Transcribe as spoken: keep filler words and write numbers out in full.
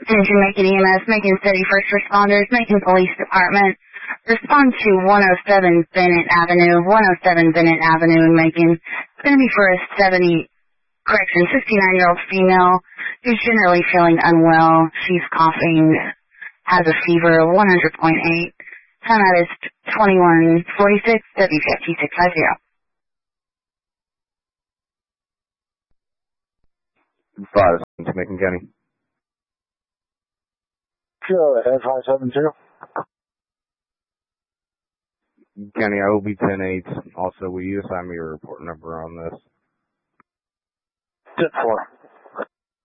Attention Macon E M S, Macon City First Responders, Macon Police Department. Respond to one oh seven Bennett Avenue, one oh seven Bennett Avenue in Macon. It's going to be for a seventy, correction, fifty-nine-year-old female who's generally feeling unwell. She's coughing, has a fever of one hundred point eight. Time out is twenty-one forty-six, W F T six five zero. Five, to Macon County. Go ahead, five seven zero. County, I will be ten eight. Also, will you assign me a report number on this? ten four.